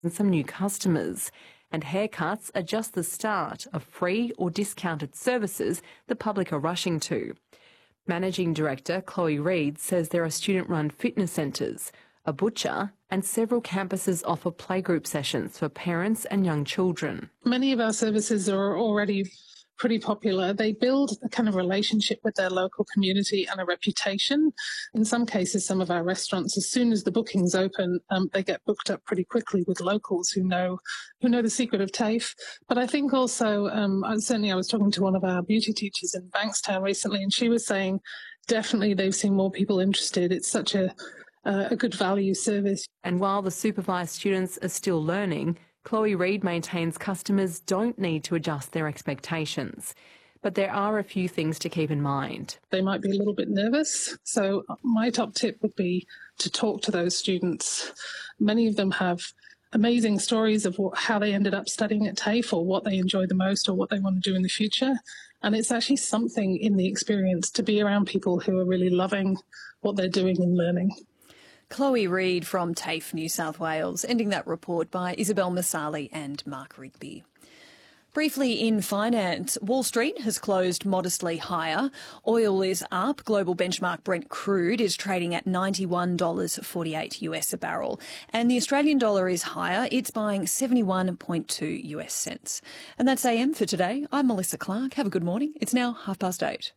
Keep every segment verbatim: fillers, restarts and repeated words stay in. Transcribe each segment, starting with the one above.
and some new customers. And haircuts are just the start of free or discounted services the public are rushing to. Managing Director Chloe Reid says there are student-run fitness centres, a butcher, and several campuses offer playgroup sessions for parents and young children. Many of our services are already pretty popular. They build a kind of relationship with their local community and a reputation. In some cases, some of our restaurants, as soon as the bookings open, um, they get booked up pretty quickly with locals who know who know the secret of TAFE. But I think also, um, certainly I was talking to one of our beauty teachers in Bankstown recently, and she was saying definitely they've seen more people interested. It's such a, uh, a good value service. And while the supervised students are still learning, Chloe Reid maintains customers don't need to adjust their expectations. But there are a few things to keep in mind. They might be a little bit nervous. So my top tip would be to talk to those students. Many of them have amazing stories of what, how they ended up studying at TAFE, or what they enjoy the most, or what they want to do in the future. And it's actually something in the experience to be around people who are really loving what they're doing and learning. Chloe Reid from TAFE New South Wales, ending that report by Isabel Masali and Mark Rigby. Briefly in finance, Wall Street has closed modestly higher. Oil is up. Global benchmark Brent crude is trading at ninety-one dollars forty-eight US a barrel. And the Australian dollar is higher. It's buying seventy-one point two US cents. And that's A M for today. I'm Melissa Clark. Have a good morning. It's now half past eight.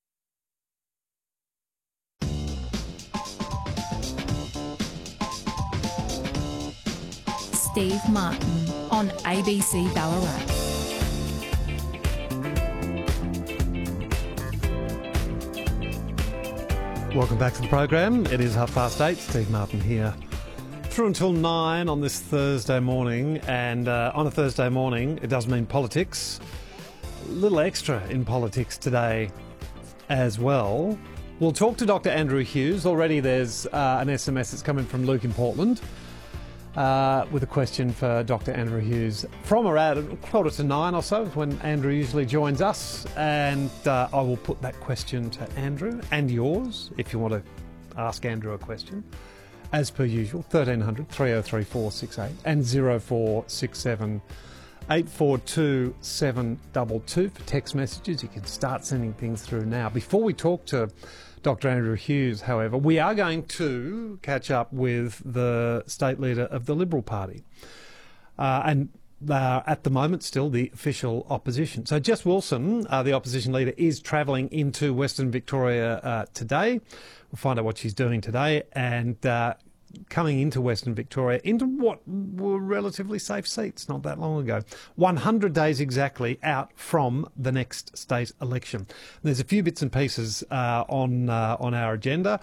Steve Martin on A B C Ballarat. Welcome back to the program. It is half past eight. Steve Martin here. Through until nine on this Thursday morning. And uh, on a Thursday morning, it does mean politics. A little extra in politics today as well. We'll talk to Doctor Andrew Hughes. Already there's uh, an S M S that's coming from Luke in Portland. Uh, with a question for Doctor Andrew Hughes from around quarter to nine or so, when Andrew usually joins us. And uh, I will put that question to Andrew and yours, if you want to ask Andrew a question. As per usual, thirteen hundred, three oh three, four six eight and oh four six seven, eight four two, seven two two for text messages. You can start sending things through now. Before we talk to Doctor Andrew Hughes, however, we are going to catch up with the state leader of the Liberal Party. Uh, and they are, at the moment, still the official opposition. So Jess Wilson, uh, the opposition leader, is travelling into Western Victoria uh, today. We'll find out what she's doing today. And uh, coming into Western Victoria, into what were relatively safe seats not that long ago. one hundred days exactly out from the next state election. There's a few bits and pieces uh, on uh, on our agenda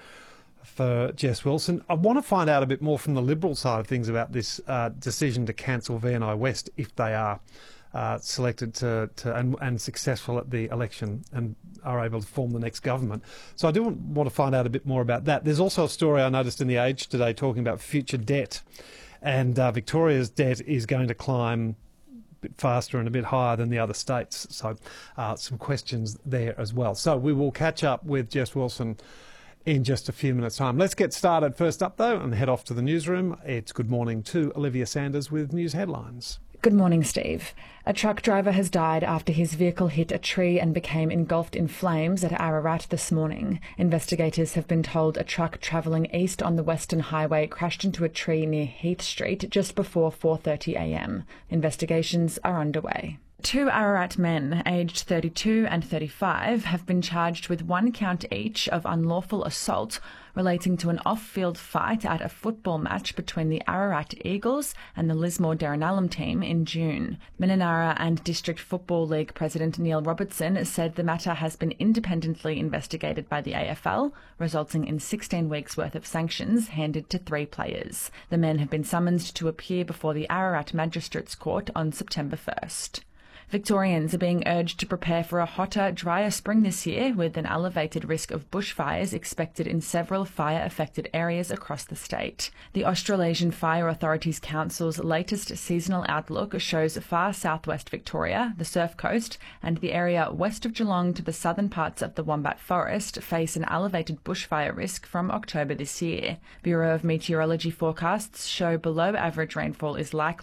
for Jess Wilson. I want to find out a bit more from the Liberal side of things about this uh, decision to cancel V N I West if they are uh, selected to, to and, and successful at the election and are able to form the next government. So I do want to find out a bit more about that. There's also a story I noticed in The Age today talking about future debt, and uh, Victoria's debt is going to climb a bit faster and a bit higher than the other states. So uh, some questions there as well. So we will catch up with Jess Wilson in just a few minutes' time. Let's get started first up, though, and head off to the newsroom. It's Good Morning to Olivia Sanders with news headlines. Good morning, Steve. A truck driver has died after his vehicle hit a tree and became engulfed in flames at Ararat this morning. Investigators have been told a truck travelling east on the Western Highway crashed into a tree near Heath Street just before four thirty a m. Investigations are underway. Two Ararat men, aged thirty-two and thirty-five, have been charged with one count each of unlawful assault relating to an off-field fight at a football match between the Ararat Eagles and the Lismore Derrinallum team in June. Mindanara and District Football League President Neil Robertson said the matter has been independently investigated by the A F L, resulting in sixteen weeks' worth of sanctions handed to three players. The men have been summoned to appear before the Ararat Magistrates Court on September first. Victorians are being urged to prepare for a hotter, drier spring this year, with an elevated risk of bushfires expected in several fire-affected areas across the state. The Australasian Fire Authorities Council's latest seasonal outlook shows far southwest Victoria, the Surf Coast, and the area west of Geelong to the southern parts of the Wombat Forest face an elevated bushfire risk from October this year. Bureau of Meteorology forecasts show below-average rainfall is likely